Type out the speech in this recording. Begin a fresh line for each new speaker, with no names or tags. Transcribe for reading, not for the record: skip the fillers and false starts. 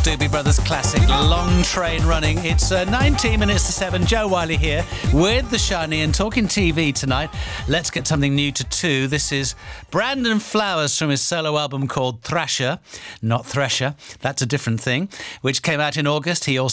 Doobie Brothers classic, Long Train Running. It's 19 minutes to 7. Joe Wiley here with The Shiny and talking TV tonight. Let's get something new to 2. This is Brandon Flowers from his solo album called Thrasher, not Thresher. That's a different thing, which came out in August. He also